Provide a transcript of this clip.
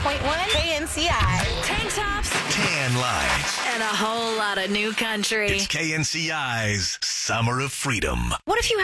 KNCI. Tank tops Tan lines. and a whole lot of new country. It's KNCI's Summer of Freedom. What if you